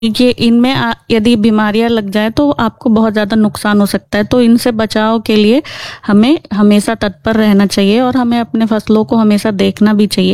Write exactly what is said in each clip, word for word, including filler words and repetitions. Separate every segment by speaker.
Speaker 1: ये इनमें आ- यदि बीमारियां लग जाए तो आपको बहुत ज़्यादा नुकसान हो सकता है। तो इनसे बचाव के लिए हमें हमेशा तत्पर रहना चाहिए और हमें अपने फसलों को हमेशा देखना भी चाहिए।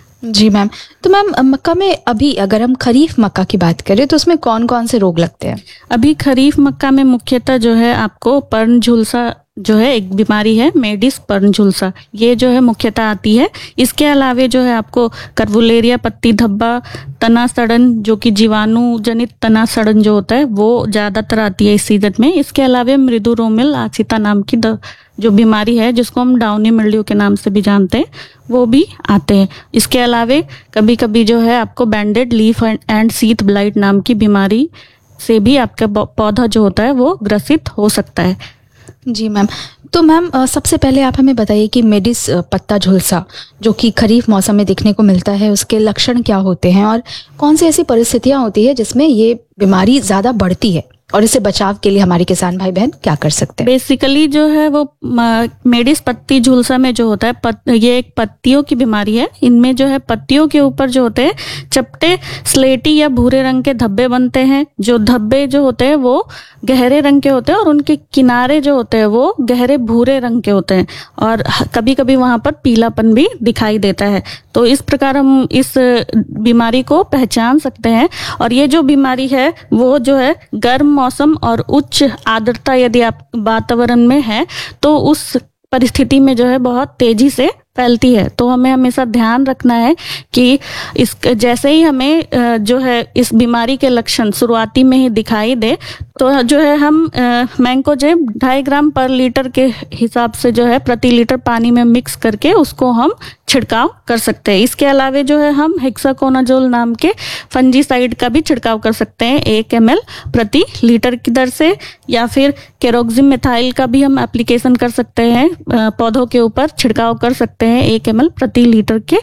Speaker 2: जी मैम। तो मैम मक्का में अभी अगर हम खरीफ मक्का की बात करें तो उसमें कौन कौन से रोग लगते हैं?
Speaker 1: अभी खरीफ मक्का में मुख्यतः जो है आपको पर्ण झुलसा जो है एक बीमारी है, मेडिस पर्ण झुलसा, ये जो है मुख्यतः आती है। इसके अलावे जो है आपको करवुलेरिया पत्ती धब्बा, तना सड़न जो कि जीवाणु जनित तना सड़न जो होता है वो ज्यादातर आती है इस सीजन में। इसके अलावे मृदु रोमिल आसिता नाम की द, जो बीमारी है जिसको हम डाउनी मिल्ड्यू के नाम से भी जानते हैं, वो भी आते हैं। इसके अलावे कभी कभी जो है आपको बैंडेड लीफ एंड सीथ ब्लाइट नाम की बीमारी से भी आपका पौधा जो होता है वो ग्रसित हो सकता है।
Speaker 2: जी मैम। तो मैम अ, सबसे पहले आप हमें बताइए कि मेडिस अ, पत्ता झुलसा जो कि खरीफ मौसम में देखने को मिलता है, उसके लक्षण क्या होते हैं और कौन सी ऐसी परिस्थितियां होती है जिसमें ये बीमारी ज़्यादा बढ़ती है, और इससे बचाव के लिए हमारे किसान भाई बहन क्या कर सकते हैं?
Speaker 1: बेसिकली जो है वो म- मेडिस पत्ती झुलसा में जो होता है पत, ये एक पत्तियों की बीमारी है। इनमें जो है पत्तियों के ऊपर जो होते हैं चपटे स्लेटी या भूरे रंग के धब्बे बनते हैं। जो धब्बे जो होते हैं वो गहरे रंग के होते हैं और उनके किनारे जो होते हैं वो गहरे भूरे रंग के होते हैं, और कभी कभी वहां पर पीलापन भी दिखाई देता है। तो इस प्रकार हम इस बीमारी को पहचान सकते हैं। और ये जो बीमारी है वो जो है गर्म मौसम और उच्च आर्द्रता यदि आप वातावरण में है तो उस परिस्थिति में जो है बहुत तेजी से फैलती है। तो हमें हमेशा ध्यान रखना है कि इस जैसे ही हमें अ, जो है इस बीमारी के लक्षण शुरुआती में ही दिखाई दे तो जो है हम मैंकोजेब ढाई ग्राम पर लीटर के हिसाब से जो है प्रति लीटर पानी में मिक्स करके उसको हम छिड़काव कर सकते हैं। इसके अलावे जो है हम हेक्साकोनाजोल नाम के फंजीसाइड का भी छिड़काव कर सकते हैं एक एम एल प्रति लीटर की दर से, या फिर केरोक्सिम मिथाइल का भी हम एप्लीकेशन कर सकते हैं, अ, पौधों के ऊपर छिड़काव कर सकते हैं एक एम एल प्रति लीटर के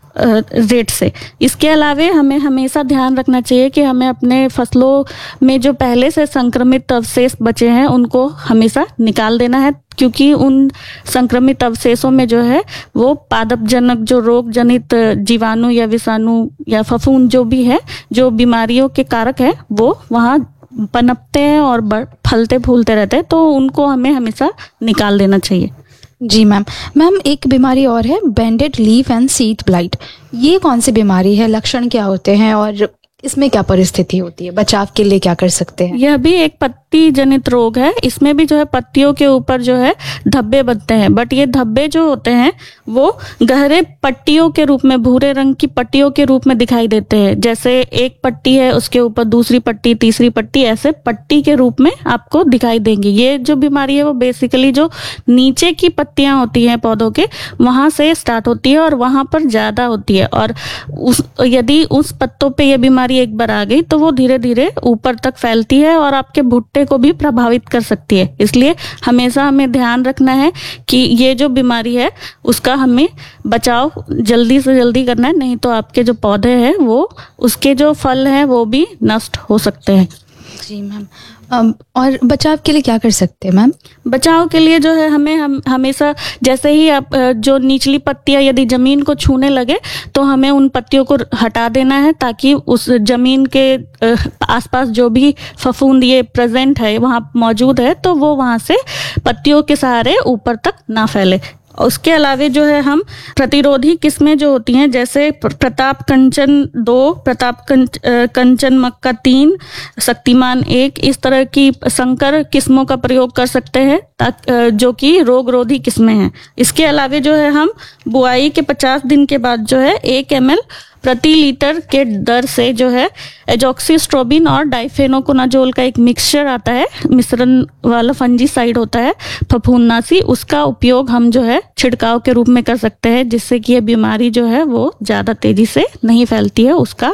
Speaker 1: रेट से। इसके अलावे हमें हमेशा ध्यान रखना चाहिए कि हमें अपने फसलों में जो पहले से संक्रमित अवशेष बचे हैं उनको हमेशा निकाल देना है, क्योंकि उन संक्रमित अवशेषों में जो है वो पादपजनक जो रोग जनित जीवाणु या विषाणु या फफूंद जो भी है, जो बीमारियों के कारक है, वो वहाँ पनपते हैं और बढ़ फलते फूलते रहते हैं। तो उनको हमें हमेशा निकाल देना चाहिए।
Speaker 2: जी मैम। मैम एक बीमारी और है बैंडेड लीफ एंड सीथ ब्लाइट, ये कौन सी बीमारी है, लक्षण क्या होते हैं और इसमें क्या परिस्थिति होती है, बचाव के लिए क्या कर सकते हैं?
Speaker 1: यह भी एक पत्ती जनित रोग है। इसमें भी जो है पत्तियों के ऊपर जो है धब्बे बनते हैं, बट ये धब्बे जो होते हैं वो गहरे पट्टियों के रूप में, भूरे रंग की पट्टियों के रूप में दिखाई देते हैं। जैसे एक पट्टी है उसके ऊपर दूसरी पट्टी, तीसरी पट्टी, ऐसे पट्टी के रूप में आपको दिखाई देंगी। ये जो बीमारी है वो बेसिकली जो नीचे की पत्तियां होती हैं पौधों के, वहां से स्टार्ट होती है और वहां पर ज्यादा होती है। और उस यदि उस पत्तों पे ये बीमारी एक बार आ गई तो वो धीरे धीरे ऊपर तक फैलती है और आपके भुट्टे को भी प्रभावित कर सकती है। इसलिए हमेशा हमें ध्यान रखना है कि ये जो बीमारी है उसका हमें बचाव जल्दी से जल्दी करना है, नहीं तो आपके जो पौधे हैं वो उसके जो फल हैं वो भी नष्ट हो सकते हैं।
Speaker 2: जी मैम। अम, और बचाव के लिए क्या कर सकते हैं मैम?
Speaker 1: बचाव के लिए जो है हमें हम हमेशा जैसे ही आप अ, जो निचली पत्तियां यदि जमीन को छूने लगे तो हमें उन पत्तियों को हटा देना है, ताकि उस जमीन के अ, आसपास जो भी फफूंद ये प्रेजेंट है वहां मौजूद है तो वो वहां से पत्तियों के सहारे ऊपर तक ना फैले। उसके अलावे जो है हम प्रतिरोधी किस्में जो होती हैं, जैसे प्रताप कंचन दो, प्रताप कंच, कंचन मक्का तीन, शक्तिमान एक, इस तरह की संकर किस्मों का प्रयोग कर सकते हैं ताकि जो कि रोग रोधी किस्में हैं। इसके अलावे जो है हम बुआई के पचास दिन के बाद जो है एक एम एल प्रति लीटर के दर से जो है एजॉक्सीस्ट्रोबिन और डाइफेनोकोनाजोल का एक मिक्सचर आता है, मिश्रण वाला फंजीसाइड होता है फफूंदनाशी, उसका उपयोग हम जो है छिड़काव के रूप में कर सकते हैं, जिससे कि ये बीमारी जो है वो ज्यादा तेजी से नहीं फैलती है, उसका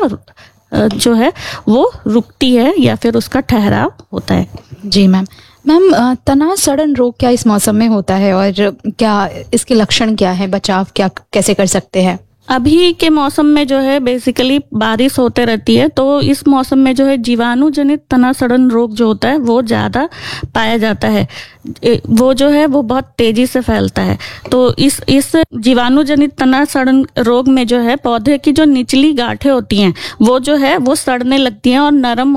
Speaker 1: जो है वो रुकती है या फिर उसका ठहराव होता है।
Speaker 2: जी मैम। मैम तना सड़न रोग क्या इस मौसम में होता है और क्या इसके लक्षण क्या है, बचाव क्या कैसे कर सकते हैं?
Speaker 1: अभी के मौसम में जो है बेसिकली बारिश होते रहती है, तो इस मौसम में जो है जीवाणु जनित तना सड़न रोग जो होता है वो ज़्यादा पाया जाता है। वो जो है वो बहुत तेजी से फैलता है। तो इस इस जीवाणु जनित तना सड़न रोग में जो है पौधे की जो निचली गांठें होती हैं वो जो है वो सड़ने लगती हैं और नरम